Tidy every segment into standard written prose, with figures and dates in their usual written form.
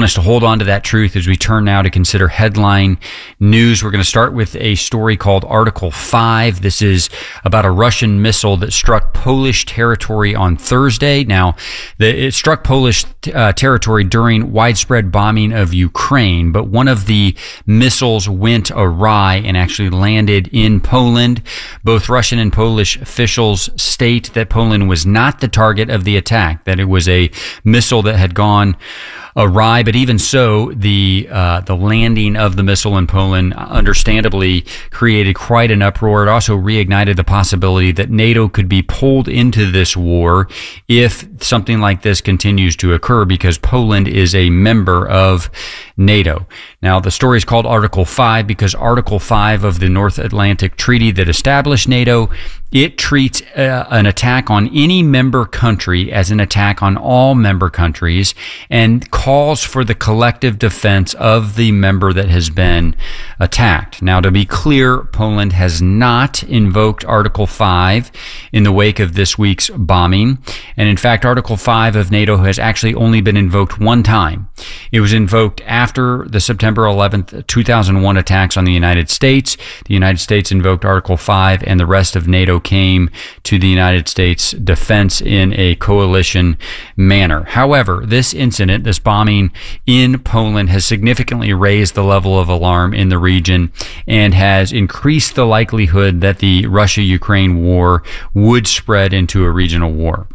want us to hold on to that truth as we turn now to consider headline news. We're going to start with a story called Article 5. This is about a Russian missile that struck Polish territory on Thursday. Now, it struck Polish territory during widespread bombing of Ukraine, but one of the missiles went awry and actually landed in Poland. Both Russian and Polish officials state that Poland was not the target of the attack, that it was a missile that had gone awry. But even so, the landing of the missile in Poland understandably created quite an uproar. It also reignited the possibility that NATO could be pulled into this war if something like this continues to occur, because Poland is a member of NATO. Now, the story is called Article 5 because Article 5 of the North Atlantic Treaty that established NATO, it treats an attack on any member country as an attack on all member countries and calls for the collective defense of the member that has been attacked. Now, to be clear, Poland has not invoked Article 5 in the wake of this week's bombing. And in fact, Article 5 of NATO has actually only been invoked one time. It was invoked after the September 11th, 2001 attacks on the United States. The United States invoked Article 5, and the rest of NATO came to the United States defense in a coalition manner. However, this incident, this bombing in Poland, has significantly raised the level of alarm in the region and has increased the likelihood that the Russia-Ukraine war would spread into a regional war.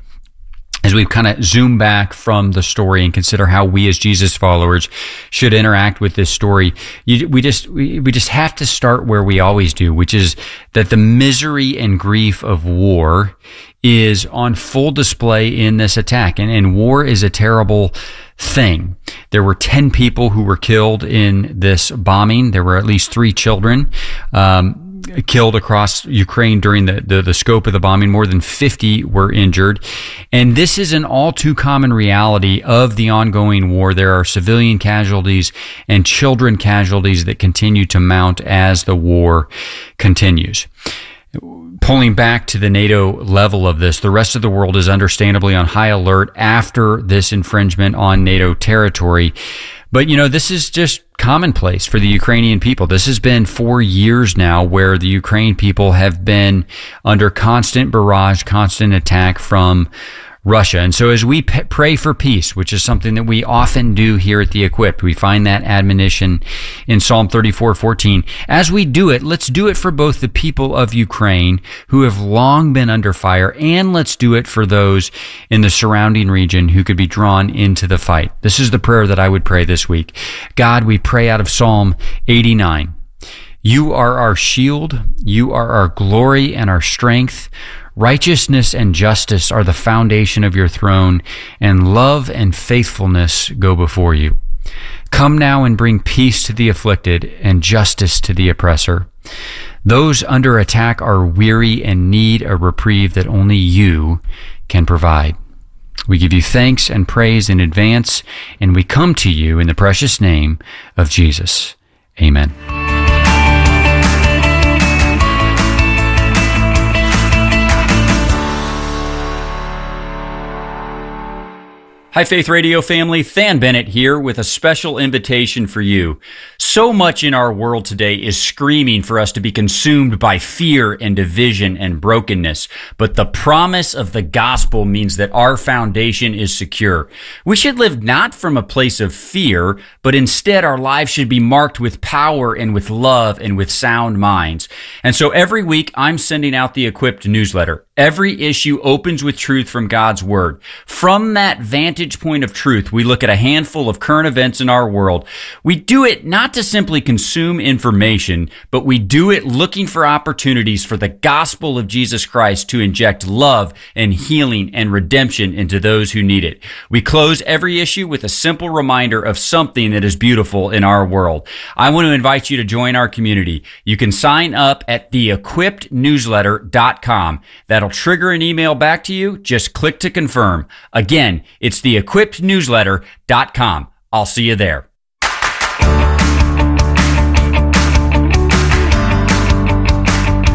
As we kind of zoom back from the story and consider how we as Jesus followers should interact with this story, we just have to start where we always do, which is that the misery and grief of war is on full display in this attack. And war is a terrible thing. There were 10 people who were killed in this bombing. There were at least 3 children killed across Ukraine during the scope of the bombing. More than 50 were injured. And this is an all too common reality of the ongoing war. There are civilian casualties and children casualties that continue to mount as the war continues. Pulling back to the NATO level of this, the rest of the world is understandably on high alert after this infringement on NATO territory. But, this is just commonplace for the Ukrainian people. This has been 4 years now where the Ukraine people have been under constant barrage, constant attack from Russia. And so as we pray for peace, which is something that we often do here at The Equipped, we find that admonition in Psalm 34:14. As we do it, let's do it for both the people of Ukraine who have long been under fire, and let's do it for those in the surrounding region who could be drawn into the fight. This is the prayer that I would pray this week. God, we pray out of Psalm 89. You are our shield. You are our glory and our strength. Righteousness and justice are the foundation of your throne, and love and faithfulness go before you. Come now and bring peace to the afflicted and justice to the oppressor. Those under attack are weary and need a reprieve that only you can provide. We give you thanks and praise in advance, and we come to you in the precious name of Jesus. Amen. Hi, Faith Radio family. Than Bennett here with a special invitation for you. So much in our world today is screaming for us to be consumed by fear and division and brokenness. But the promise of the gospel means that our foundation is secure. We should live not from a place of fear, but instead our lives should be marked with power and with love and with sound minds. And so every week I'm sending out the Equipped newsletter. Every issue opens with truth from God's Word. From that vantage point of truth, we look at a handful of current events in our world. We do it not to simply consume information, but we do it looking for opportunities for the gospel of Jesus Christ to inject love and healing and redemption into those who need it. We close every issue with a simple reminder of something that is beautiful in our world. I want to invite you to join our community. You can sign up at theequippednewsletter.com. That'll trigger an email back to you. Just click to confirm. Again, it's theequippednewsletter.com. I'll see you there. For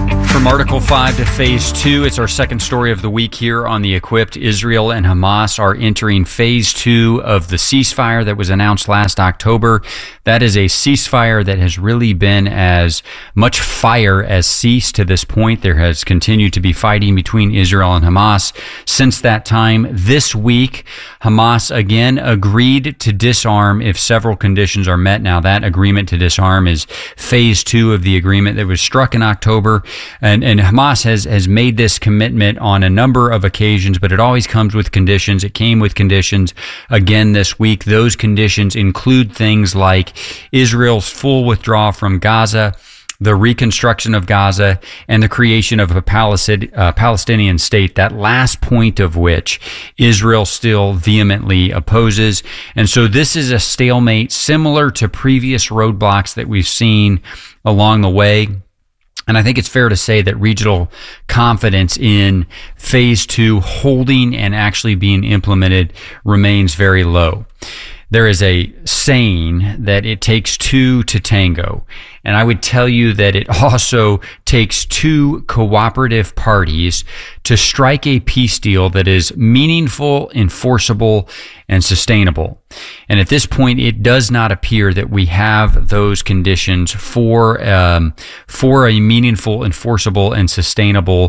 From Article 5 to Phase 2, it's our second story of the week here on The Equipped. Israel and Hamas are entering Phase 2 of the ceasefire that was announced last October. That is a ceasefire that has really been as much fire as ceased to this point. There has continued to be fighting between Israel and Hamas since that time. This week, Hamas again agreed to disarm if several conditions are met. Now, that agreement to disarm is Phase 2 of the agreement that was struck in October. And Hamas has made this commitment on a number of occasions, but it always comes with conditions. It came with conditions again this week. Those conditions include things like Israel's full withdrawal from Gaza, the reconstruction of Gaza, and the creation of a Palestinian state, that last point of which Israel still vehemently opposes. And so this is a stalemate similar to previous roadblocks that we've seen along the way. And I think it's fair to say that regional confidence in Phase 2 holding and actually being implemented remains very low. There is a saying that it takes two to tango. And I would tell you that it also takes two cooperative parties to strike a peace deal that is meaningful, enforceable, and sustainable. And at this point, it does not appear that we have those conditions for a meaningful, enforceable, and sustainable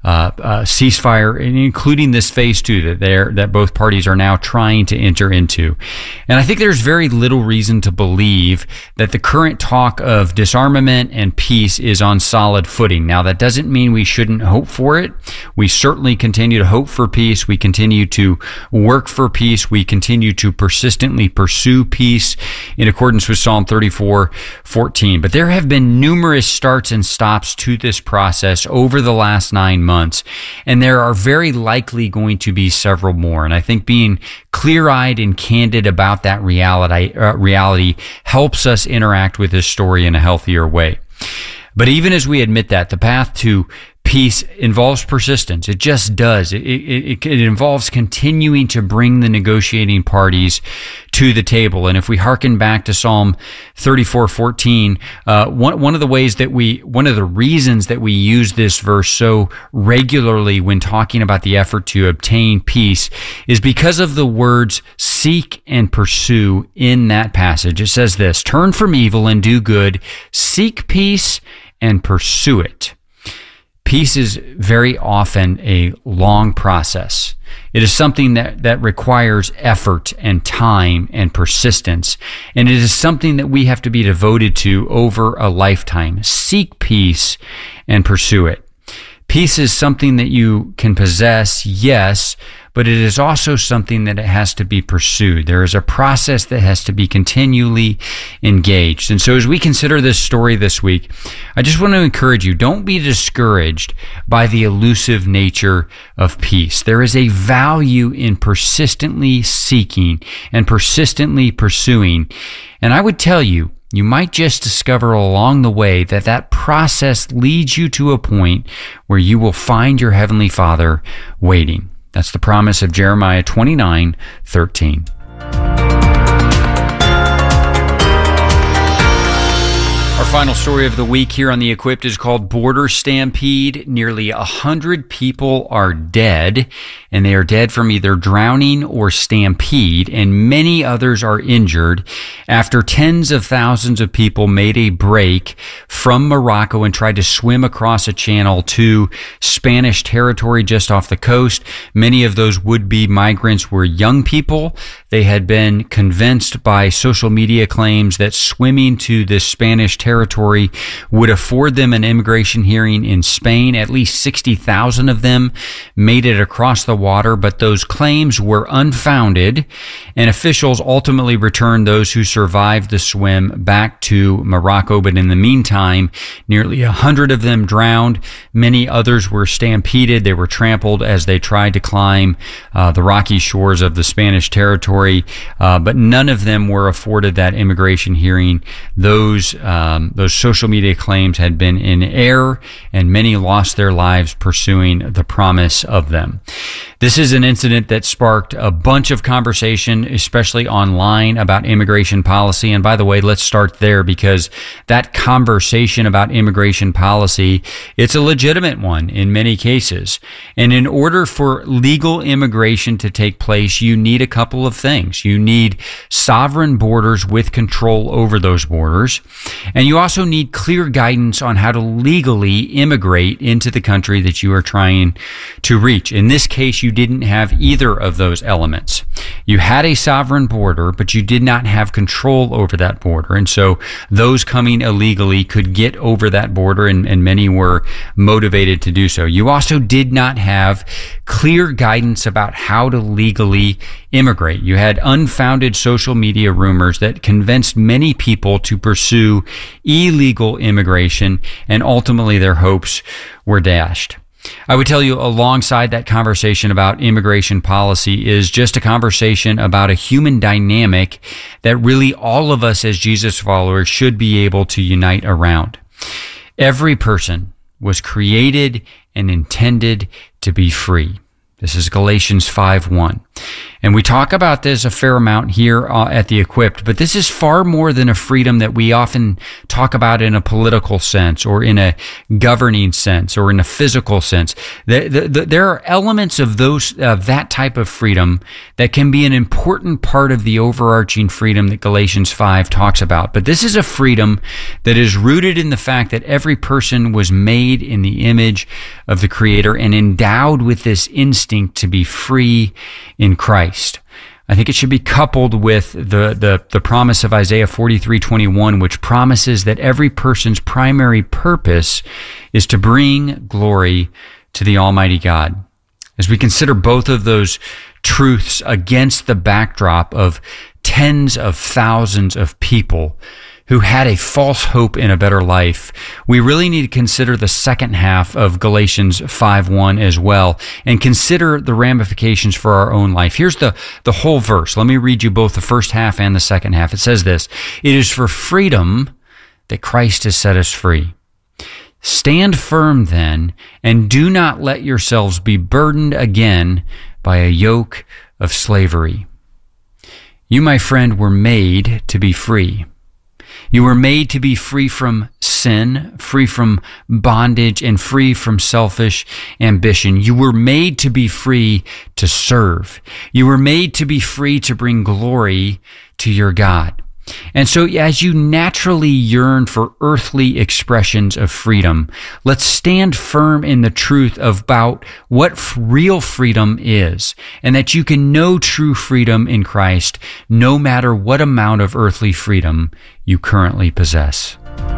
ceasefire, including this Phase 2 that both parties are now trying to enter into. And I think there's very little reason to believe that the current talk of disarmament and peace is on solid footing. Now, that doesn't mean we shouldn't hope for it. We certainly continue to hope for peace. We continue to work for peace. We continue to persistently pursue peace in accordance with Psalm 34:14. But there have been numerous starts and stops to this process over the last 9 months, and there are very likely going to be several more. And I think being clear-eyed and candid about that reality helps us interact with this story in a healthier way. But even as we admit that, the path to peace involves persistence. It just does. It involves continuing to bring the negotiating parties to the table. And if we hearken back to Psalm 34:14, one of the reasons that we use this verse so regularly when talking about the effort to obtain peace is because of the words seek and pursue in that passage. It says this: turn from evil and do good, seek peace and pursue it. Peace is very often a long process. It is something that requires effort and time and persistence. And it is something that we have to be devoted to over a lifetime. Seek peace and pursue it. Peace is something that you can possess, yes, but it is also something that it has to be pursued. There is a process that has to be continually engaged. And so as we consider this story this week, I just want to encourage you, don't be discouraged by the elusive nature of peace. There is a value in persistently seeking and persistently pursuing. And I would tell you, you might just discover along the way that process leads you to a point where you will find your Heavenly Father waiting. That's the promise of Jeremiah 29:13. Our final story of the week here on The Equipped is called Border Stampede. Nearly 100 people are dead, and they are dead from either drowning or stampede, and many others are injured after tens of thousands of people made a break from Morocco and tried to swim across a channel to Spanish territory just off the coast. Many of those would-be migrants were young people. They had been convinced by social media claims that swimming to this Spanish territory would afford them an immigration hearing in Spain. At least 60,000 of them made it across the water, but those claims were unfounded, and officials ultimately returned those who survived the swim back to Morocco. But in the meantime, nearly 100 of them drowned. Many others were stampeded. They were trampled as they tried to climb the rocky shores of the Spanish territory, but none of them were afforded that immigration hearing. Those Those social media claims had been in error, and many lost their lives pursuing the promise of them. This is an incident that sparked a bunch of conversation, especially online, about immigration policy. And by the way, let's start there, because that conversation about immigration policy, it's a legitimate one in many cases. And in order for legal immigration to take place, you need a couple of things. You need sovereign borders with control over those borders. And you also need clear guidance on how to legally immigrate into the country that you are trying to reach. In this case, you didn't have either of those elements. You had a sovereign border, but you did not have control over that border. And so those coming illegally could get over that border, and many were motivated to do so. You also did not have clear guidance about how to legally immigrate. You had unfounded social media rumors that convinced many people to pursue illegal immigration, and ultimately their hopes were dashed. I would tell you, alongside that conversation about immigration policy is just a conversation about a human dynamic that really all of us as Jesus followers should be able to unite around. Every person was created and intended to be free. This is Galatians 5:1. And we talk about this a fair amount here at The Equipped, but this is far more than a freedom that we often talk about in a political sense, or in a governing sense, or in a physical sense. There are elements of that type of freedom that can be an important part of the overarching freedom that Galatians 5 talks about. But this is a freedom that is rooted in the fact that every person was made in the image of the Creator and endowed with this instinct to be free in Christ. I think it should be coupled with the promise of Isaiah 43:21, which promises that every person's primary purpose is to bring glory to the Almighty God. As we consider both of those truths against the backdrop of tens of thousands of people who had a false hope in a better life, we really need to consider the second half of Galatians 5:1 as well, and consider the ramifications for our own life. Here's the whole verse. Let me read you both the first half and the second half. It says this: "It is for freedom that Christ has set us free. Stand firm then, and do not let yourselves be burdened again by a yoke of slavery." You, my friend, were made to be free. You were made to be free from sin, free from bondage, and free from selfish ambition. You were made to be free to serve. You were made to be free to bring glory to your God. And so as you naturally yearn for earthly expressions of freedom, let's stand firm in the truth about what real freedom is, and that you can know true freedom in Christ no matter what amount of earthly freedom you currently possess.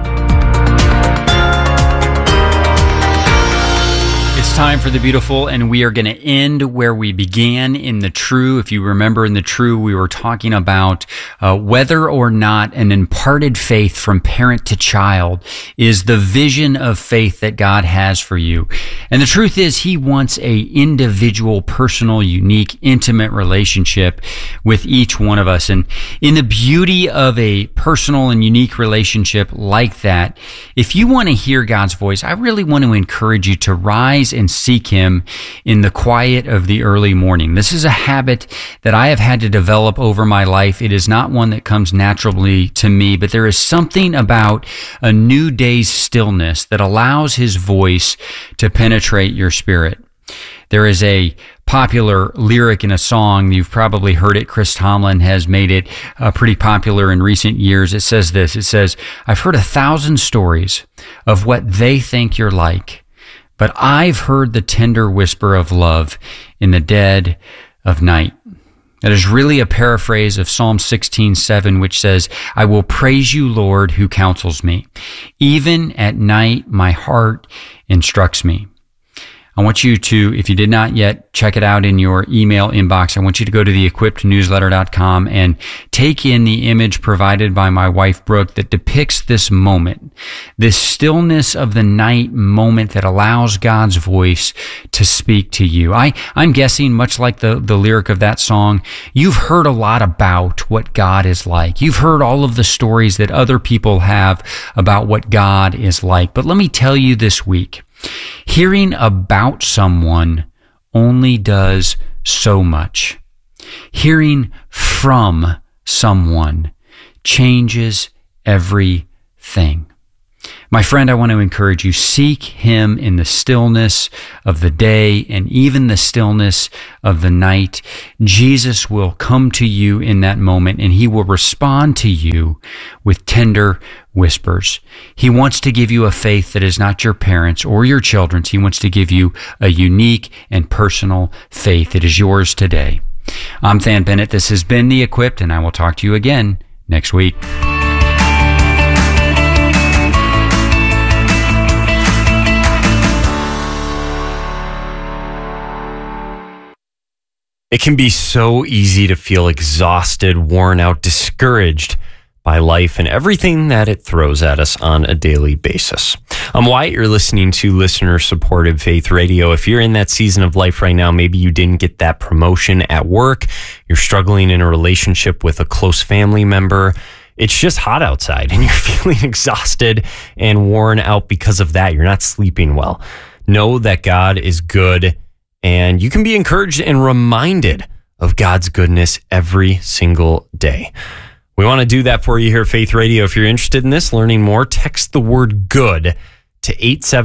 It's time for the beautiful, and we are going to end where we began in the true. If you remember, in the true, we were talking about whether or not an imparted faith from parent to child is the vision of faith that God has for you. And the truth is, He wants a individual, personal, unique, intimate relationship with each one of us. And in the beauty of a personal and unique relationship like that, if you want to hear God's voice, I really want to encourage you to rise and seek Him in the quiet of the early morning. This is a habit that I have had to develop over my life. It is not one that comes naturally to me, but there is something about a new day's stillness that allows His voice to penetrate your spirit. There is a popular lyric in a song. You've probably heard it. Chris Tomlin has made it pretty popular in recent years. It says this. It says, "I've heard 1,000 stories of what they think you're like, but I've heard the tender whisper of love in the dead of night." That is really a paraphrase of Psalm 16:7, which says, "I will praise you, Lord, who counsels me. Even at night, my heart instructs me." I want you to, if you did not yet check it out in your email inbox, I want you to go to theequippednewsletter.com and take in the image provided by my wife, Brooke, that depicts this moment, this stillness of the night moment that allows God's voice to speak to you. I'm guessing, much like the lyric of that song, you've heard a lot about what God is like. You've heard all of the stories that other people have about what God is like. But let me tell you this week, hearing about someone only does so much. Hearing from someone changes everything. My friend, I want to encourage you, seek Him in the stillness of the day and even the stillness of the night. Jesus will come to you in that moment, and He will respond to you with tender whispers. He wants to give you a faith that is not your parents' or your children's. He wants to give you a unique and personal faith that is yours today. I'm Than Bennett. This has been The Equipped, and I will talk to you again next week. It can be so easy to feel exhausted, worn out, discouraged by life and everything that it throws at us on a daily basis. I'm Wyatt. You're listening to listener-supported Faith Radio. If you're in that season of life right now, maybe you didn't get that promotion at work, you're struggling in a relationship with a close family member, it's just hot outside and you're feeling exhausted and worn out because of that. You're not sleeping well. Know that God is good, and you can be encouraged and reminded of God's goodness every single day. We want to do that for you here at Faith Radio. If you're interested in this, learning more, text the word good to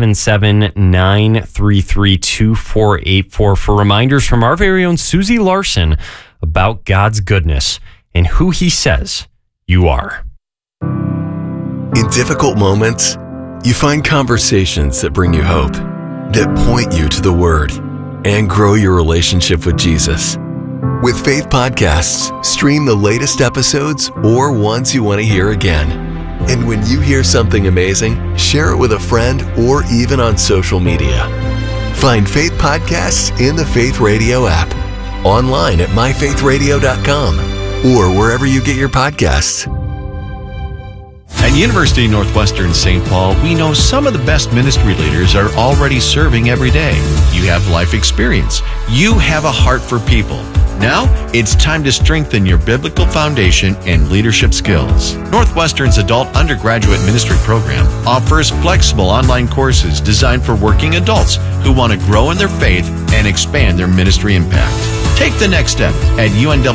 877-933-2484 for reminders from our very own Susie Larson about God's goodness and who He says you are. In difficult moments, you find conversations that bring you hope, that point you to the Word, and grow your relationship with Jesus. With Faith Podcasts, stream the latest episodes or ones you want to hear again. And when you hear something amazing, share it with a friend or even on social media. Find Faith Podcasts in the Faith Radio app, online at myfaithradio.com, or wherever you get your podcasts. At University of Northwestern St. Paul, we know some of the best ministry leaders are already serving every day. You have life experience. You have a heart for people. Now, it's time to strengthen your biblical foundation and leadership skills. Northwestern's adult undergraduate ministry program offers flexible online courses designed for working adults who want to grow in their faith and expand their ministry impact. Take the next step at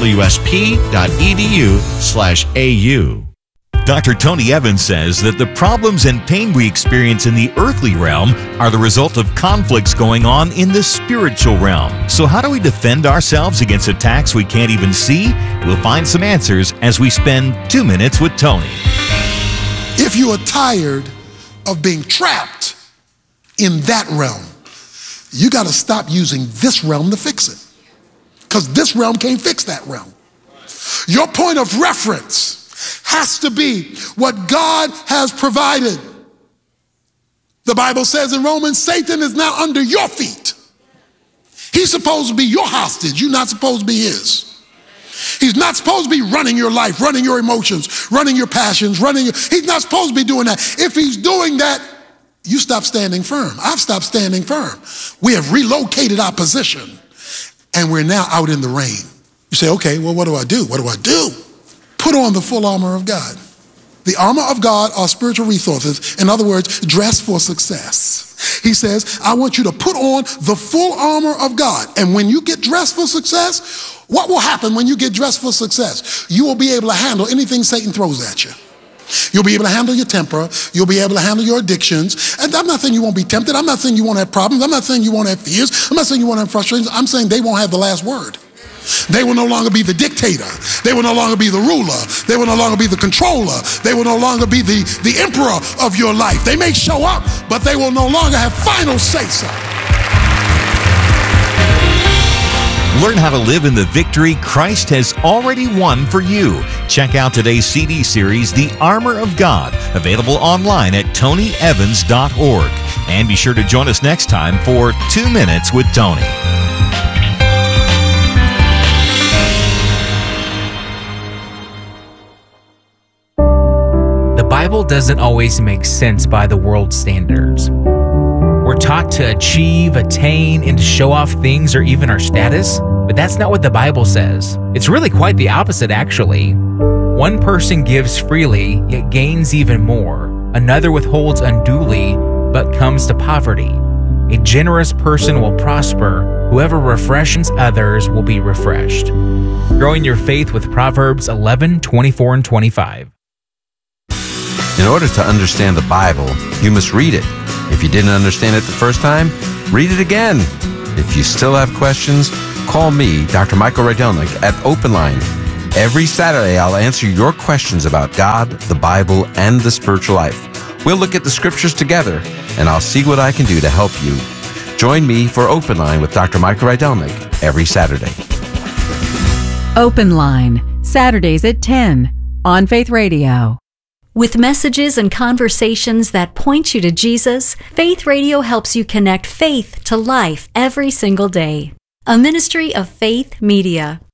unwsp.edu/au. Dr. Tony Evans says that the problems and pain we experience in the earthly realm are the result of conflicts going on in the spiritual realm. So how do we defend ourselves against attacks we can't even see? We'll find some answers as we spend 2 minutes with Tony. If you are tired of being trapped in that realm, you got to stop using this realm to fix it, because this realm can't fix that realm. Your point of reference has to be what God has provided. The Bible says in Romans, Satan is now under your feet. He's supposed to be your hostage. You're not supposed to be his. He's not supposed to be running your life, running your emotions, running your passions, he's not supposed to be doing that. If he's doing that, you stop standing firm. I've stopped standing firm. We have relocated our position, and we're now out in the rain. You say, okay, well, what do I do? What do I do? Put on the full armor of God. The armor of God are spiritual resources. In other words, dress for success. He says, I want you to put on the full armor of God. And when you get dressed for success, what will happen when you get dressed for success? You will be able to handle anything Satan throws at you. You'll be able to handle your temper. You'll be able to handle your addictions. And I'm not saying you won't be tempted. I'm not saying you won't have problems. I'm not saying you won't have fears. I'm not saying you won't have frustrations. I'm saying they won't have the last word. They will no longer be the dictator. They will no longer be the ruler. They will no longer be the controller. They will no longer be the emperor of your life. They may show up, but they will no longer have final say-so. Learn how to live in the victory Christ has already won for you. Check out today's CD series, The Armor of God, available online at tonyevans.org. And be sure to join us next time for 2 Minutes with Tony. The Bible doesn't always make sense by the world's standards. We're taught to achieve, attain, and to show off things or even our status, but that's not what the Bible says. It's really quite the opposite, actually. One person gives freely, yet gains even more. Another withholds unduly, but comes to poverty. A generous person will prosper. Whoever refreshes others will be refreshed. Growing your faith with Proverbs 11, 24, and 25. In order to understand the Bible, you must read it. If you didn't understand it the first time, read it again. If you still have questions, call me, Dr. Michael Rydelnik, at Open Line. Every Saturday, I'll answer your questions about God, the Bible, and the spiritual life. We'll look at the scriptures together, and I'll see what I can do to help you. Join me for Open Line with Dr. Michael Rydelnik every Saturday. Open Line, Saturdays at 10 on Faith Radio. With messages and conversations that point you to Jesus, Faith Radio helps you connect faith to life every single day. A ministry of Faith Media.